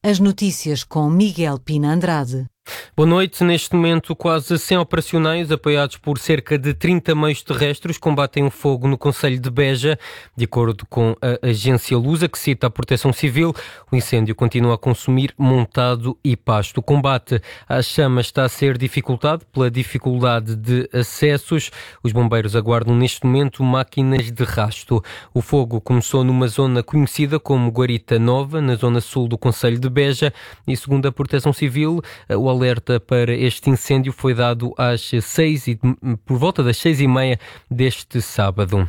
As notícias com Miguel Pina Andrade. Boa noite. Neste momento, quase 100 operacionais, apoiados por cerca de 30 meios terrestres, combatem o fogo no concelho de Beja. De acordo com a agência Lusa, que cita a Proteção Civil, o incêndio continua a consumir montado e pasto. O combate às chamas está a ser dificultado pela dificuldade de acessos. Os bombeiros aguardam neste momento máquinas de rasto. O fogo começou numa zona conhecida como Guarita Nova, na zona sul do concelho de Beja, e segundo a Proteção Civil, o alerta para este incêndio foi dado por volta das 6h30 deste sábado.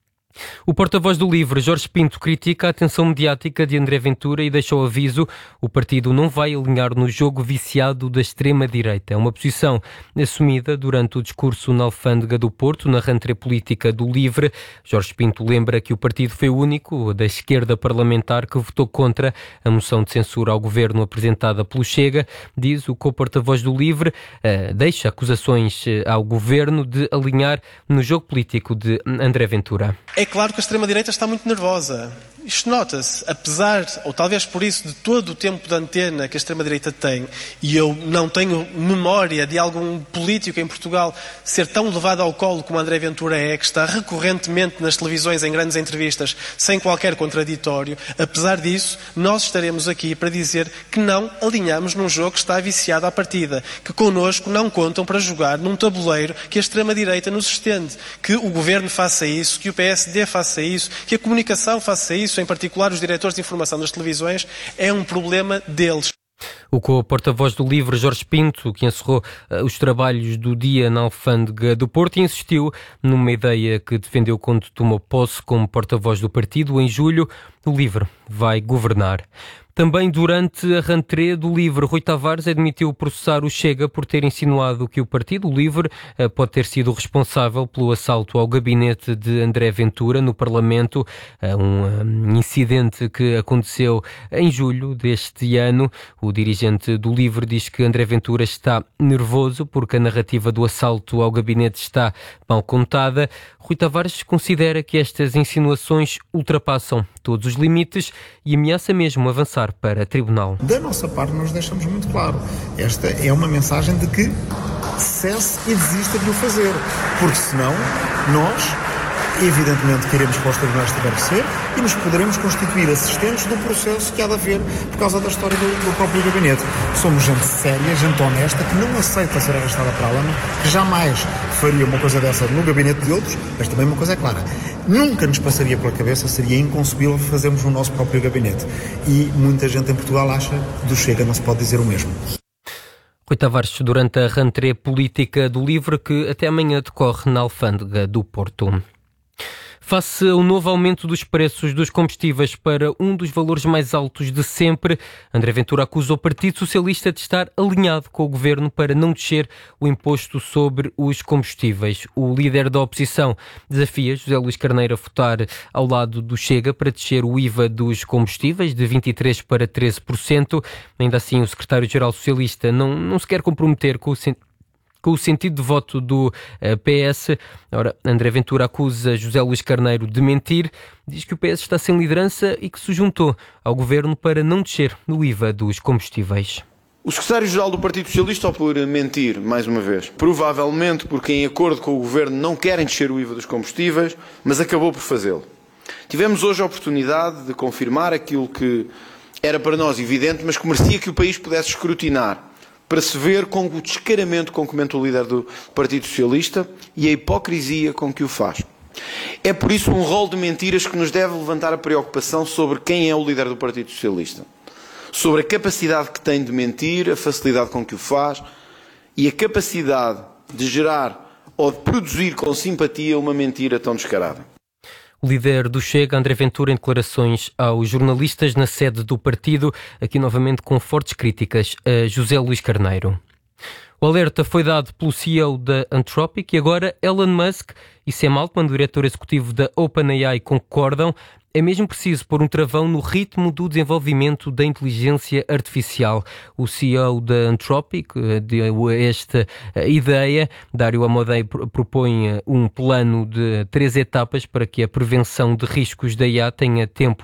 O porta-voz do LIVRE, Jorge Pinto, critica a atenção mediática de André Ventura e deixa o aviso: o partido não vai alinhar no jogo viciado da extrema-direita. É uma posição assumida durante o discurso na Alfândega do Porto, na rentrée política do LIVRE. Jorge Pinto lembra que o partido foi o único da esquerda parlamentar que votou contra a moção de censura ao governo apresentada pelo Chega. Diz o co-porta-voz do LIVRE, deixa acusações ao governo de alinhar no jogo político de André Ventura. É claro que a extrema-direita está muito nervosa. Isto nota-se, apesar, ou talvez por isso, de todo o tempo de antena que a extrema-direita tem, e eu não tenho memória de algum político em Portugal ser tão levado ao colo como André Ventura é, que está recorrentemente nas televisões em grandes entrevistas, sem qualquer contraditório. Apesar disso, nós estaremos aqui para dizer que não alinhamos num jogo que está viciado à partida, que connosco não contam para jogar num tabuleiro que a extrema-direita nos estende, que o governo faça isso, que o PSD faça isso, que a comunicação faça isso, em particular os diretores de informação das televisões, é um problema deles. O co-porta-voz do LIVRE, Jorge Pinto, que encerrou os trabalhos do dia na Alfândega do Porto, insistiu numa ideia que defendeu quando tomou posse como porta-voz do partido em julho: o LIVRE vai governar. Também durante a rentrée do LIVRE, Rui Tavares admitiu processar o Chega por ter insinuado que o partido, o LIVRE, pode ter sido responsável pelo assalto ao gabinete de André Ventura no Parlamento, um incidente que aconteceu em julho deste ano. O dirigente do LIVRE diz que André Ventura está nervoso porque a narrativa do assalto ao gabinete está mal contada. Rui Tavares considera que estas insinuações ultrapassam todos os limites e ameaça mesmo avançar para tribunal. Da nossa parte, nós deixamos muito claro: esta é uma mensagem de que cesse e desista de o fazer, porque senão nós, evidentemente, queremos que os tribunais tiver que ser e nos poderemos constituir assistentes do processo que há de haver por causa da história do próprio gabinete. Somos gente séria, gente honesta, que não aceita ser arrastada para a lama, que jamais faria uma coisa dessa no gabinete de outros, mas também uma coisa é clara: nunca nos passaria pela cabeça, seria inconcebível fazermos no nosso próprio gabinete. E muita gente em Portugal acha que do Chega não se pode dizer o mesmo. Rui Tavares, durante a rentrée política do LIVRE, que até amanhã decorre na Alfândega do Porto. Face ao novo aumento dos preços dos combustíveis para um dos valores mais altos de sempre, André Ventura acusa o Partido Socialista de estar alinhado com o governo para não descer o imposto sobre os combustíveis. O líder da oposição desafia José Luís Carneiro a votar ao lado do Chega para descer o IVA dos combustíveis de 23% para 13%. Ainda assim, o secretário-geral socialista não se quer comprometer com o sentido de voto do PS. Ora, André Ventura acusa José Luís Carneiro de mentir, diz que o PS está sem liderança e que se juntou ao governo para não descer no IVA dos combustíveis. O secretário-geral do Partido Socialista optou por mentir, mais uma vez. Provavelmente porque, em acordo com o governo, não querem descer o IVA dos combustíveis, mas acabou por fazê-lo. Tivemos hoje a oportunidade de confirmar aquilo que era para nós evidente, mas que merecia que o país pudesse escrutinar, para se ver com o descaramento com que comenta o líder do Partido Socialista e a hipocrisia com que o faz. É por isso um rol de mentiras que nos deve levantar a preocupação sobre quem é o líder do Partido Socialista, sobre a capacidade que tem de mentir, a facilidade com que o faz e a capacidade de gerar ou de produzir com simpatia uma mentira tão descarada. O líder do Chega, André Ventura, em declarações aos jornalistas na sede do partido, aqui novamente com fortes críticas a José Luís Carneiro. O alerta foi dado pelo CEO da Anthropic e agora Elon Musk e Sam Altman, diretor executivo da OpenAI, concordam. É mesmo preciso pôr um travão no ritmo do desenvolvimento da inteligência artificial. O CEO da Anthropic deu esta ideia. Dario Amodei propõe um plano de 3 etapas para que a prevenção de riscos da IA tenha tempo